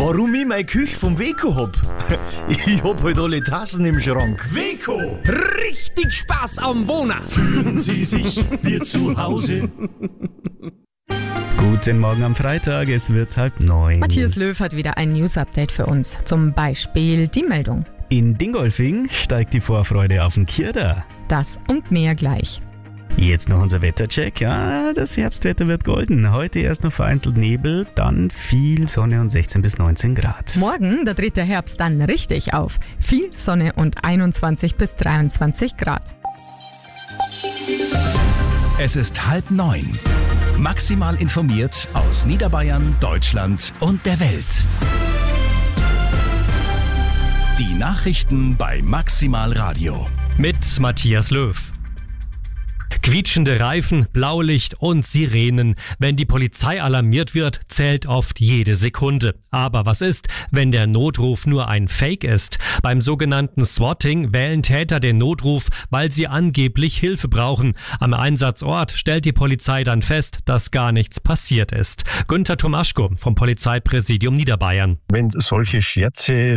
Warum ich meine Küche vom Weco hab? Ich hab halt alle Tassen im Schrank. Weco, richtig Spaß am Wohnen. Fühlen Sie sich wie zu Hause? Guten Morgen am Freitag, es wird 8:30. Matthias Löw hat wieder ein News-Update für uns. Zum Beispiel die Meldung. In Dingolfing steigt die Vorfreude auf den Kirda. Das und mehr gleich. Jetzt noch unser Wettercheck. Ja, das Herbstwetter wird golden. Heute erst noch vereinzelt Nebel, dann viel Sonne und 16 bis 19 Grad. Morgen, da dreht der Herbst dann richtig auf. Viel Sonne und 21 bis 23 Grad. Es ist 8:30. Maximal informiert aus Niederbayern, Deutschland und der Welt. Die Nachrichten bei Maximal Radio. Mit Matthias Löw. Quietschende Reifen, Blaulicht und Sirenen. Wenn die Polizei alarmiert wird, zählt oft jede Sekunde. Aber was ist, wenn der Notruf nur ein Fake ist? Beim sogenannten Swatting wählen Täter den Notruf, weil sie angeblich Hilfe brauchen. Am Einsatzort stellt die Polizei dann fest, dass gar nichts passiert ist. Günther Tomaschko vom Polizeipräsidium Niederbayern. Wenn solche Scherze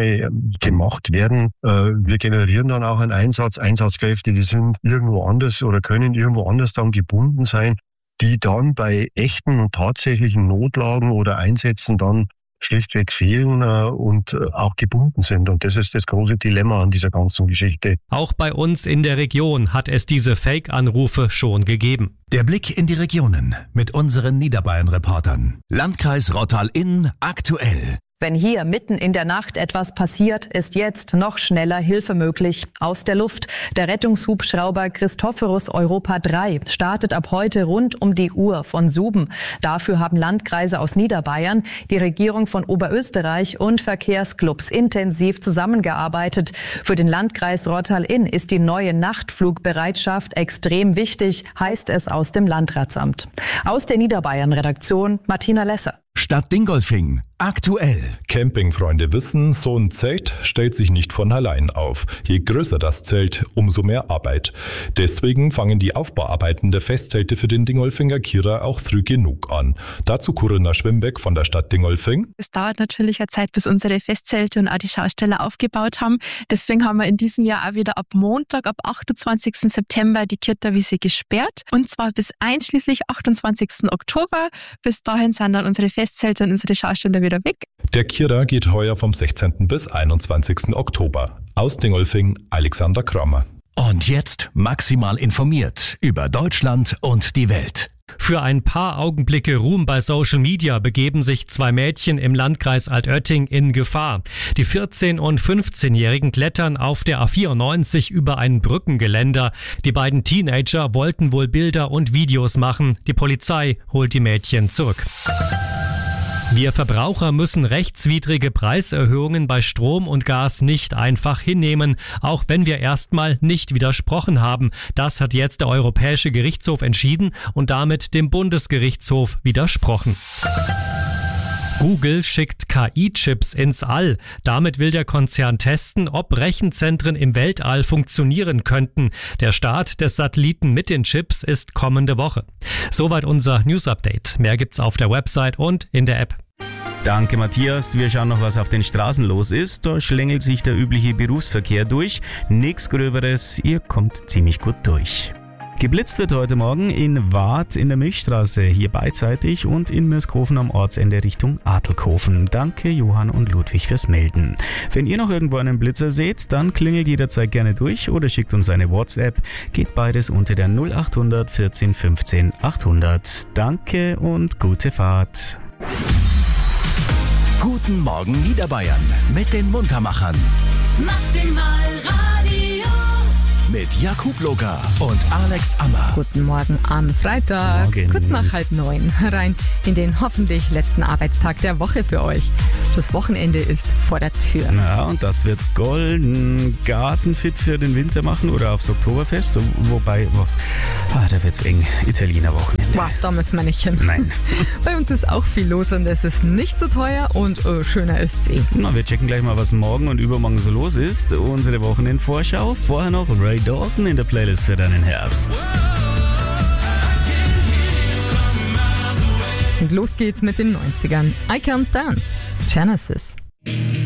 gemacht werden, wir generieren dann auch einen Einsatz. Einsatzkräfte, die sind irgendwo anders oder können irgendwo anders dann gebunden sein, die dann bei echten und tatsächlichen Notlagen oder Einsätzen dann schlichtweg fehlen und auch gebunden sind. Und das ist das große Dilemma an dieser ganzen Geschichte. Auch bei uns in der Region hat es diese Fake-Anrufe schon gegeben. Der Blick in die Regionen mit unseren Niederbayern-Reportern. Landkreis Rottal-Inn aktuell. Wenn hier mitten in der Nacht etwas passiert, ist jetzt noch schneller Hilfe möglich. Aus der Luft. Der Rettungshubschrauber Christophorus Europa 3 startet ab heute rund um die Uhr von Suben. Dafür haben Landkreise aus Niederbayern, die Regierung von Oberösterreich und Verkehrsclubs intensiv zusammengearbeitet. Für den Landkreis Rottal-Inn ist die neue Nachtflugbereitschaft extrem wichtig, heißt es aus dem Landratsamt. Aus der Niederbayern-Redaktion Martina Lesser. Stadt Dingolfing aktuell. Campingfreunde wissen, so ein Zelt stellt sich nicht von allein auf. Je größer das Zelt, umso mehr Arbeit. Deswegen fangen die Aufbauarbeiten der Festzelte für den Dingolfinger Kira auch früh genug an. Dazu Corinna Schwimbeck von der Stadt Dingolfing. Es dauert natürlich eine Zeit, bis unsere Festzelte und auch die Schausteller aufgebaut haben. Deswegen haben wir in diesem Jahr auch wieder ab Montag, ab 28. September die Kirterwiese gesperrt. Und zwar bis einschließlich 28. Oktober. Bis dahin sind dann unsere Festzelte und unsere Schausteller wieder weg. Der Kira geht heuer vom 16. bis 21. Oktober. Aus Dingolfing, Alexander Kramer. Und jetzt maximal informiert über Deutschland und die Welt. Für ein paar Augenblicke Ruhm bei Social Media begeben sich zwei Mädchen im Landkreis Altötting in Gefahr. Die 14- und 15-Jährigen klettern auf der A94 über ein Brückengeländer. Die beiden Teenager wollten wohl Bilder und Videos machen. Die Polizei holt die Mädchen zurück. Wir Verbraucher müssen rechtswidrige Preiserhöhungen bei Strom und Gas nicht einfach hinnehmen, auch wenn wir erstmal nicht widersprochen haben. Das hat jetzt der Europäische Gerichtshof entschieden und damit dem Bundesgerichtshof widersprochen. Google schickt KI-Chips ins All. Damit will der Konzern testen, ob Rechenzentren im Weltall funktionieren könnten. Der Start des Satelliten mit den Chips ist kommende Woche. Soweit unser News-Update. Mehr gibt's auf der Website und in der App. Danke Matthias, wir schauen noch, was auf den Straßen los ist. Da schlängelt sich der übliche Berufsverkehr durch. Nichts Gröberes, ihr kommt ziemlich gut durch. Geblitzt wird heute Morgen in Waadt in der Milchstraße, hier beidseitig, und in Mirskofen am Ortsende Richtung Adelkofen. Danke Johann und Ludwig fürs Melden. Wenn ihr noch irgendwo einen Blitzer seht, dann klingelt jederzeit gerne durch oder schickt uns eine WhatsApp. Geht beides unter der 0800 14 15 800. Danke und gute Fahrt. Guten Morgen Niederbayern mit den Muntermachern. Maximal Radio. Mit Jakub Loga und Alex Ammer. Guten Morgen am Freitag, Morgen. Kurz nach 8:30, rein in den hoffentlich letzten Arbeitstag der Woche für euch. Das Wochenende ist vor der Tür. Ja, und das wird golden. Gartenfit für den Winter machen oder aufs Oktoberfest. Wobei, da wird's eng. Italiener Wochenende. Wow, da müssen wir nicht hin. Nein. Bei uns ist auch viel los und es ist nicht so teuer und schöner ist's eh. Na, wir checken gleich mal, was morgen und übermorgen so los ist. Unsere Wochenendvorschau. Vorher noch Ray Dalton in der Playlist für deinen Herbst. Und los geht's mit den 90ern. I Can't Dance, Genesis.